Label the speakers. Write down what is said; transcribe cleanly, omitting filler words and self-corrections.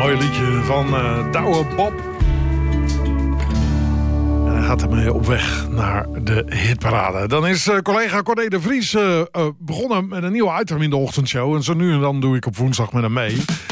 Speaker 1: Mooi liedje van Douwe Bob. En hij gaat ermee op weg naar de hitparade. Dan is collega Corné de Vries begonnen met een nieuwe item in de ochtendshow. En zo nu en dan doe ik op woensdag met hem mee.